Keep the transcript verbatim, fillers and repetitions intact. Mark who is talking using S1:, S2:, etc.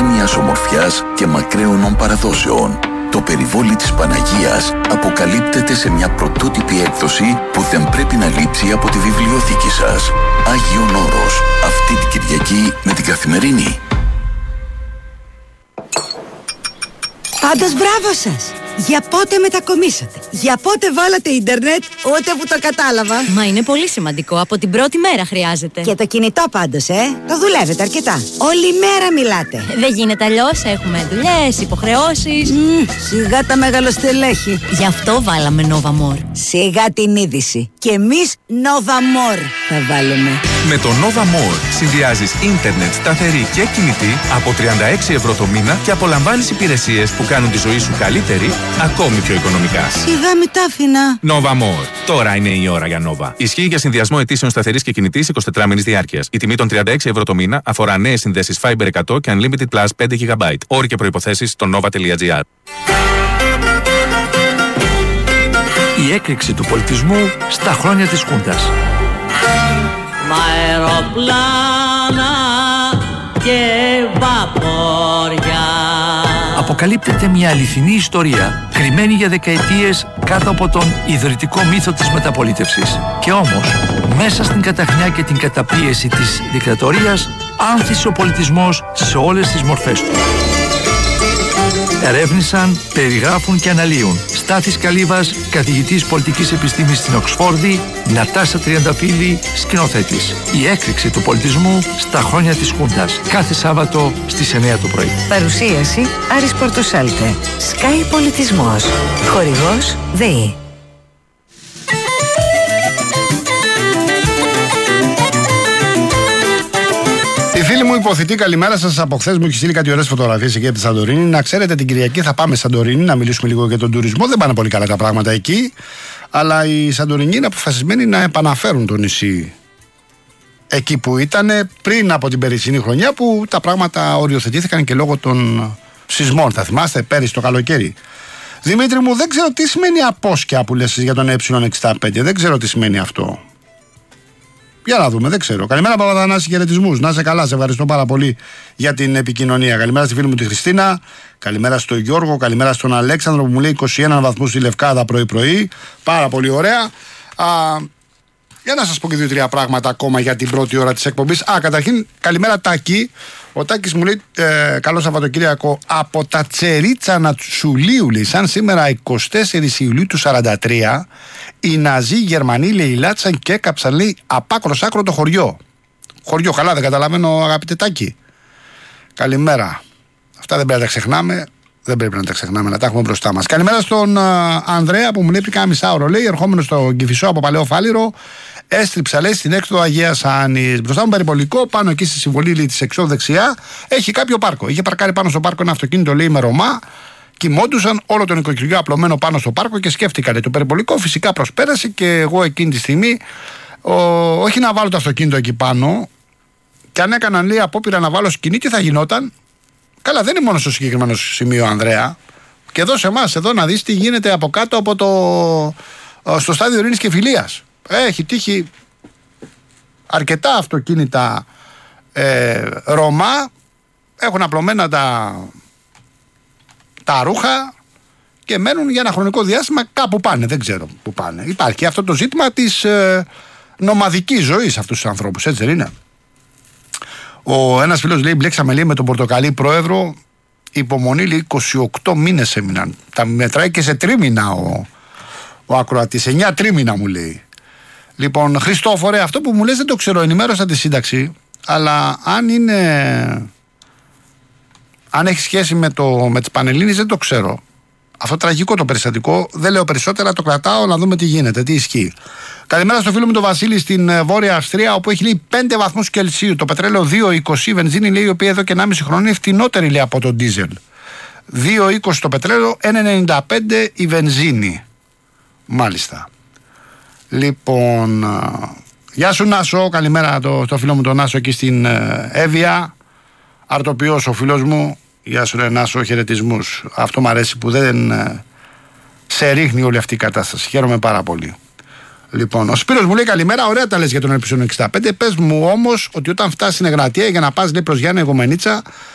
S1: σπάνιας ομορφιάς και μακραίωνων παραδόσεων. Το περιβόλι της Παναγίας αποκαλύπτεται σε μια πρωτότυπη έκδοση που δεν πρέπει να λείψει από τη βιβλιοθήκη σας. Άγιον Όρος, αυτή την Κυριακή με την Καθημερινή.
S2: Πάντως μπράβο σας! Για πότε μετακομίσατε? Για πότε βάλατε ίντερνετ? Ούτε που το κατάλαβα.
S3: Μα είναι πολύ σημαντικό. Από την πρώτη μέρα χρειάζεται.
S2: Και το κινητό πάντως, ε! Το δουλεύετε αρκετά. Όλη μέρα μιλάτε.
S3: Δεν γίνεται αλλιώς. Έχουμε δουλειές, υποχρεώσεις.
S2: Mm, σιγά τα μεγαλοστελέχη.
S3: Γι' αυτό βάλαμε Nova More.
S2: Σιγά την είδηση. Και εμείς Nova More θα βάλουμε.
S4: Με το Nova More συνδυάζεις ίντερνετ σταθερή και κινητή από τριάντα έξι ευρώ το μήνα και απολαμβάνεις υπηρεσίες που κάνουν τη ζωή σου καλύτερη, ακόμη πιο οικονομικά.
S2: Σιγά μη τα άφηνα.
S4: Nova More. Τώρα είναι η ώρα για Nova. Ισχύει για συνδυασμό αιτήσεων σταθερής και κινητής εικοσιτετράμηνης διάρκειας. Η τιμή των τριάντα έξι ευρώ το μήνα αφορά νέες συνδέσεις Fiber εκατό και Unlimited Plus πέντε γιγαμπάιτ. Όροι και προϋποθέσεις στο nova τελεία gr.
S5: Η έκρηξη του πολιτισμού στα χρόνια της Χούντας.
S6: Μ' αεροπλάνα και βαπόρια.
S5: Αποκαλύπτεται μια αληθινή ιστορία κρυμμένη για δεκαετίες κάτω από τον ιδρυτικό μύθο της μεταπολίτευσης. Και όμως, μέσα στην καταχνιά και την καταπίεση της δικτατορίας, άνθησε ο πολιτισμός σε όλες τις μορφές του. Ερεύνησαν, περιγράφουν και αναλύουν Στάθης Καλύβας, καθηγητής πολιτικής επιστήμης στην Οξφόρδη, Νατάσα Τριανταφύλλη, σκηνοθέτης. Η έκρηξη του πολιτισμού στα χρόνια της Χούντας. Κάθε Σάββατο στις εννιά το πρωί.
S2: Παρουσίαση Άρης Πορτοσάλτε. Sky Πολιτισμός. Χορηγός ΔΕΗ.
S7: Η φίλη μου υποθητή, καλημέρα σας. Από χθες μου έχει στείλει κάτι ωραίες φωτογραφίες εκεί από τη Σαντορίνη. Να ξέρετε, την Κυριακή θα πάμε Σαντορίνη να μιλήσουμε λίγο για τον τουρισμό. Δεν πάνε πολύ καλά τα πράγματα εκεί. Αλλά οι Σαντορινοί είναι αποφασισμένοι να επαναφέρουν το νησί εκεί που ήταν πριν από την περσινή χρονιά, που τα πράγματα οριοθετήθηκαν και λόγω των σεισμών. Θα θυμάστε, πέρυσι το καλοκαίρι. Δημήτρη μου, δεν ξέρω τι σημαίνει απόσκια που λες για τον ε εξήντα πέντε. Δεν ξέρω τι σημαίνει αυτό. Για να δούμε, δεν ξέρω. Καλημέρα, Παπαδανάση, χαιρετισμούς. Να είσαι καλά, σε ευχαριστώ πάρα πολύ για την επικοινωνία. Καλημέρα στη φίλη μου τη Χριστίνα. Καλημέρα στον Γιώργο. Καλημέρα στον Αλέξανδρο που μου λέει είκοσι ένα βαθμούς στη Λευκάδα πρωί-πρωί. Πάρα πολύ ωραία. Α, για να σας πω και δύο-τρία πράγματα ακόμα για την πρώτη ώρα της εκπομπής. Α, καταρχήν, καλημέρα Τάκη. Ο Τάκης μου λέει ε, καλό Σαββατοκύριακο από τα Τσερίτσα Νατσουλίου. Λέει, σαν σήμερα εικοστή τέταρτη Ιουλίου του σαράντα τρία, οι Ναζί Γερμανοί λαιλάτσαν και έκαψαν, λέει, απ' άκρο σ' άκρο το χωριό. Χωριό, καλά, δεν καταλαβαίνω, αγαπητέ Τάκη. Καλημέρα. Αυτά δεν πρέπει να τα ξεχνάμε. Δεν πρέπει να τα ξεχνάμε, να τα έχουμε μπροστά μας. Καλημέρα στον uh, Ανδρέα που μου λέει πριν κάνα μισάωρο. Λέει, ερχόμενο στο Κηφισό από Παλαιό Φάληρο, έστριψα, λέει, στην έξοδο Αγίας Άννης. Μπροστά μου περιπολικό, πάνω εκεί στη συμβολή της εξόδου δεξιά, έχει κάποιο πάρκο. Είχε παρκάρει πάνω στο πάρκο ένα αυτοκίνητο, λέει, με Ρωμά. Κοιμόντουσαν, όλο το νοικοκυριό απλωμένο πάνω στο πάρκο και σκέφτηκαν. Το περιπολικό φυσικά προσπέρασε και εγώ εκείνη τη στιγμή, ο, όχι να βάλω το αυτοκίνητο εκεί πάνω, και αν έκαναν, λέει, απόπειρα να βάλω σκηνή, τι θα γινόταν. Καλά, δεν είναι μόνο στο συγκεκριμένο σημείο, Ανδρέα. Και εδώ σε εμάς, εδώ να δεις τι γίνεται από κάτω από το, στο στάδιο Ειρήνης και Φιλίας. Έχει τύχει αρκετά αυτοκίνητα ε, Ρωμά, έχουν απλωμένα τα, τα ρούχα και μένουν για ένα χρονικό διάστημα κάπου πάνε, δεν ξέρω που πάνε. Υπάρχει αυτό το ζήτημα της ε, νομαδικής ζωής αυτούς τους ανθρώπους, έτσι δεν είναι? Ο ένας φίλος λέει, μπλέξαμε, λέει, με τον Πορτοκαλί πρόεδρο, υπομονή, λέει, είκοσι οκτώ μήνες έμειναν. Τα μετράει και σε τρίμηνα ο, ο ακροατής, εννιά τρίμηνα μου λέει. Λοιπόν, Χριστόφορε, αυτό που μου λες δεν το ξέρω, ενημέρωσα τη σύνταξη, αλλά αν είναι, αν έχει σχέση με, το, με τις Πανελλήνιες δεν το ξέρω. Αυτό τραγικό το περιστατικό, δεν λέω περισσότερα, το κρατάω να δούμε τι γίνεται, τι ισχύει. Καλημέρα στο φίλο μου τον Βασίλη στην Βόρεια Αυστρία, όπου έχει, λέει, πέντε βαθμούς Κελσίου. Το πετρέλαιο δύο είκοσι, η βενζίνη, λέει, η οποία εδώ και ενάμιση χρόνο είναι φτηνότερη, λέει, από το ντίζελ. δύο είκοσι το πετρέλαιο, ένα ενενήντα πέντε η βενζίνη. Μάλιστα. Λοιπόν, γεια σου Νάσο, καλημέρα το, το φίλο μου τον Νάσο εκεί στην Εύβοια. Αρτοποιός ο φίλος μου. Γεια σου, ρε Νάσο, χαιρετισμούς. Αυτό μου αρέσει που δεν σε ρίχνει όλη αυτή η κατάσταση. Χαίρομαι πάρα πολύ. Λοιπόν, ο Σπύρος μου λέει καλημέρα, ωραία τα λες για τον ε εξήντα πέντε. Πες μου όμως ότι όταν φτάσει στην Εγνατία για να πας, λέει, προς Γιάννη Εγωμενίτσα,